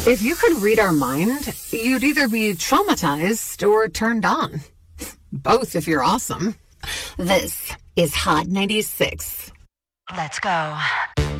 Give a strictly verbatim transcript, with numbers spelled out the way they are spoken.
If you could read our mind, you'd either be traumatized or turned on. Both if you're awesome. This is Hot ninety-six. Let's go.